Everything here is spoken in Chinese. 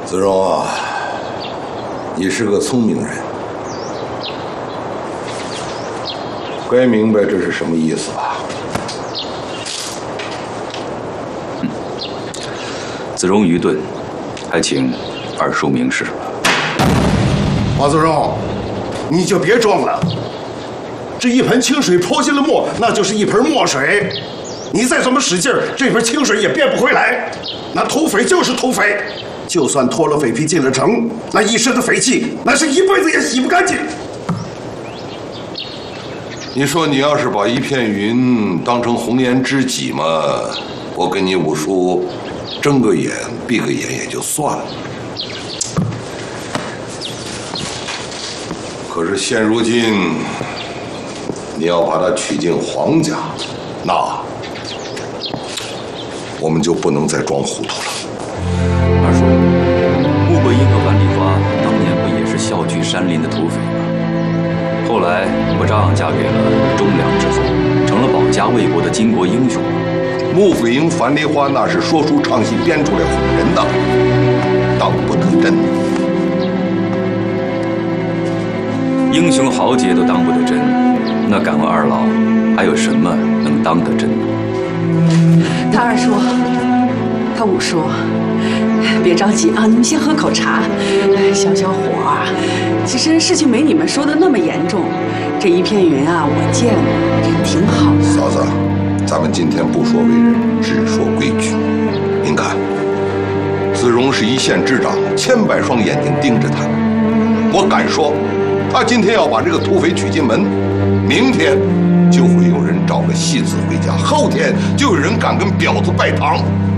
子荣啊，你是个聪明人，该明白这是什么意思吧？ 子荣愚钝，还请二叔明示。 王子荣，你就别装了。这一盆清水泼进了墨，那就是一盆墨水。你再怎么使劲儿，这盆清水也变不回来。那土匪就是土匪，就算脱了匪皮进了城，那一身的匪气，那是一辈子也洗不干净。 你说你要是把一片云当成红颜知己嘛，我跟你五叔睁个眼闭个眼也就算了。可是现如今，你要把他娶进皇家，那我们就不能再装糊涂了。 二叔，穆桂英和樊梨花当年不也是笑聚山林的土匪吗？后来不照样嫁给了忠良之后，成了保家卫国的巾帼英雄。 穆桂英、樊梨花那是说书唱戏编出来唬人的，当不得真。 英雄豪杰都当不得真，那敢问二老，还有什么能当得真呢？ 他二叔，他五叔，别着急啊，你们先喝口茶，消消火啊。其实事情没你们说的那么严重，这一片云啊，我见过，人挺好的。 嫂子，咱们今天不说为人，只说规矩。您看，子荣是一县之长，千百双眼睛盯着他。我敢说，他今天要把这个土匪娶进门，明天就会有人找个戏子回家，后天就有人敢跟婊子拜堂。